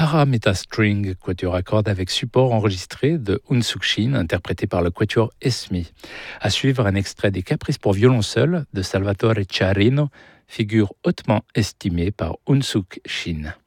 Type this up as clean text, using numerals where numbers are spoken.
Paramita String, quatuor à cordes avec support enregistré de Unsuk Shin, interprété par le quatuor Esmi. À suivre, un extrait des Caprices pour violon seul de Salvatore Ciarino, figure hautement estimée par Unsuk Shin.